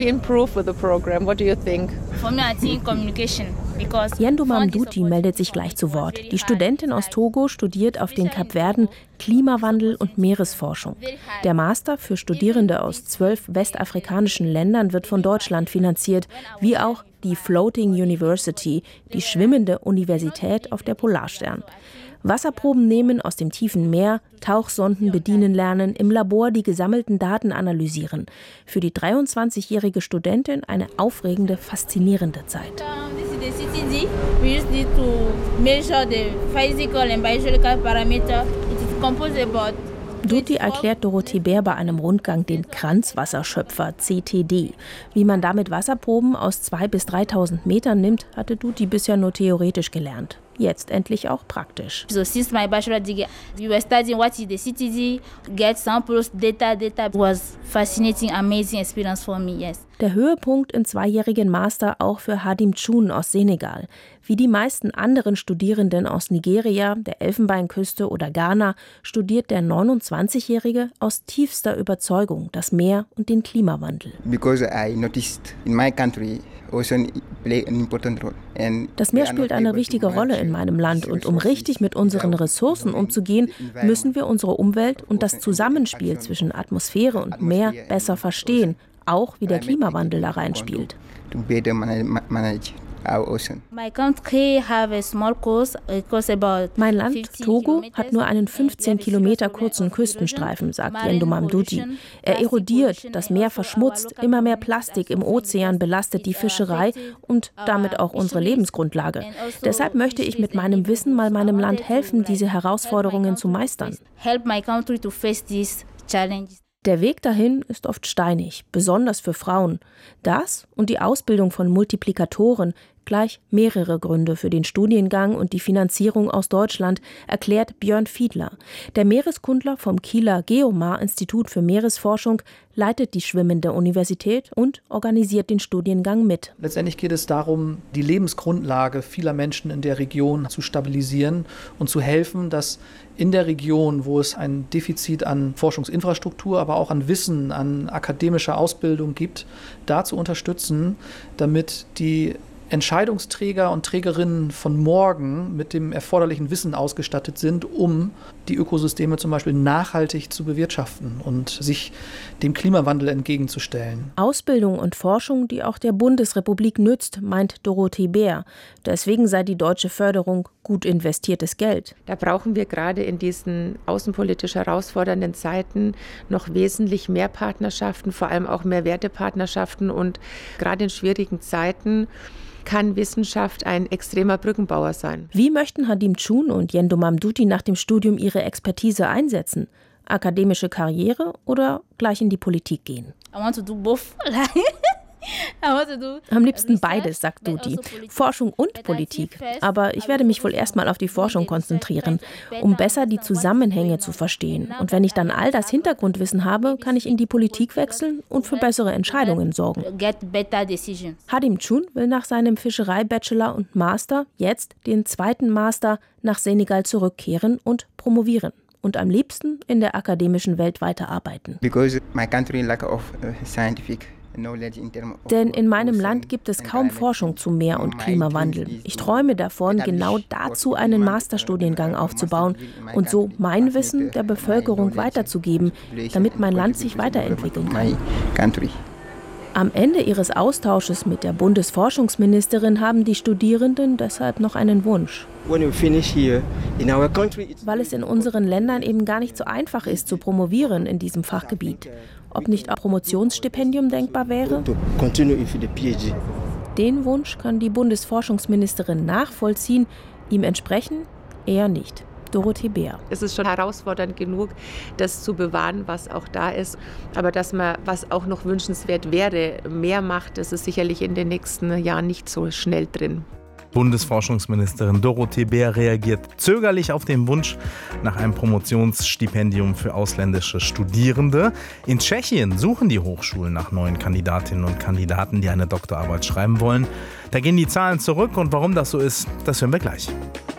Improve with the program. What do you think? For me, I think communication. Yendomam Duti meldet sich gleich zu Wort. Die Studentin aus Togo studiert auf den Kapverden Klimawandel und Meeresforschung. Der Master für Studierende aus 12 westafrikanischen Ländern wird von Deutschland finanziert, wie auch die Floating University, die schwimmende Universität auf der Polarstern. Wasserproben nehmen aus dem tiefen Meer, Tauchsonden bedienen lernen, im Labor die gesammelten Daten analysieren. Für die 23-jährige Studentin eine aufregende, faszinierende Zeit. Duti erklärt Dorothee Bär bei einem Rundgang den Kranzwasserschöpfer, CTD. Wie man damit Wasserproben aus 2.000 bis 3.000 Metern nimmt, hatte Duti bisher nur theoretisch gelernt. Jetzt endlich auch praktisch. So since my bachelor degree, we were studying what is the CTD, get samples, data was fascinating, amazing experience for me, yes. Der Höhepunkt im zweijährigen Master auch für Hadim Chun aus Senegal. Wie die meisten anderen Studierenden aus Nigeria, der Elfenbeinküste oder Ghana studiert der 29-Jährige aus tiefster Überzeugung das Meer und den Klimawandel. Because I noticed in my country ocean play an important role. Das Meer spielt eine wichtige Rolle in meinem Land und um richtig mit unseren Ressourcen umzugehen, müssen wir unsere Umwelt und das Zusammenspiel zwischen Atmosphäre und Meer besser verstehen, auch wie der Klimawandel da reinspielt. Mein Land, Togo, hat nur einen 15 Kilometer kurzen Küstenstreifen, sagt Yendomam Duti. Er erodiert, das Meer verschmutzt, immer mehr Plastik im Ozean belastet die Fischerei und damit auch unsere Lebensgrundlage. Deshalb möchte ich mit meinem Wissen mal meinem Land helfen, diese Herausforderungen zu meistern. Der Weg dahin ist oft steinig, besonders für Frauen. Das und die Ausbildung von Multiplikatoren, gleich mehrere Gründe für den Studiengang und die Finanzierung aus Deutschland, erklärt Björn Fiedler. Der Meereskundler vom Kieler Geomar-Institut für Meeresforschung leitet die schwimmende Universität und organisiert den Studiengang mit. Letztendlich geht es darum, die Lebensgrundlage vieler Menschen in der Region zu stabilisieren und zu helfen, dass in der Region, wo es ein Defizit an Forschungsinfrastruktur, aber auch an Wissen, an akademischer Ausbildung gibt, da zu unterstützen, damit die Entscheidungsträger und Trägerinnen von morgen mit dem erforderlichen Wissen ausgestattet sind, um die Ökosysteme zum Beispiel nachhaltig zu bewirtschaften und sich dem Klimawandel entgegenzustellen. Ausbildung und Forschung, die auch der Bundesrepublik nützt, meint Dorothee Bär. Deswegen sei die deutsche Förderung gut investiertes Geld. Da brauchen wir gerade in diesen außenpolitisch herausfordernden Zeiten noch wesentlich mehr Partnerschaften, vor allem auch mehr Wertepartnerschaften. Und gerade in schwierigen Zeiten kann Wissenschaft ein extremer Brückenbauer sein. Wie möchten Hadim Chun und Yendomam Duti nach dem Studium ihre Expertise einsetzen? Akademische Karriere oder gleich in die Politik gehen? I want to do both. Am liebsten beides, sagt Duti. Forschung und Politik. Aber ich werde mich wohl erstmal auf die Forschung konzentrieren, um besser die Zusammenhänge zu verstehen. Und wenn ich dann all das Hintergrundwissen habe, kann ich in die Politik wechseln und für bessere Entscheidungen sorgen. Hadim Chun will nach seinem Fischerei-Bachelor und Master jetzt den zweiten Master nach Senegal zurückkehren und promovieren. Und am liebsten in der akademischen Welt weiterarbeiten. Because my country lack of scientific. Denn in meinem Land gibt es kaum Forschung zu Meer- und Klimawandel. Ich träume davon, genau dazu einen Masterstudiengang aufzubauen und so mein Wissen der Bevölkerung weiterzugeben, damit mein Land sich weiterentwickeln kann. Am Ende ihres Austausches mit der Bundesforschungsministerin haben die Studierenden deshalb noch einen Wunsch. Weil es in unseren Ländern eben gar nicht so einfach ist, zu promovieren in diesem Fachgebiet. Ob nicht ein Promotionsstipendium denkbar wäre? Den Wunsch kann die Bundesforschungsministerin nachvollziehen, ihm entsprechen eher nicht. Dorothee Bär. Es ist schon herausfordernd genug, das zu bewahren, was auch da ist. Aber dass man, was auch noch wünschenswert wäre, mehr macht, das ist sicherlich in den nächsten Jahren nicht so schnell drin. Bundesforschungsministerin Dorothee Bär reagiert zögerlich auf den Wunsch nach einem Promotionsstipendium für ausländische Studierende. In Tschechien suchen die Hochschulen nach neuen Kandidatinnen und Kandidaten, die eine Doktorarbeit schreiben wollen. Da gehen die Zahlen zurück und warum das so ist, das hören wir gleich.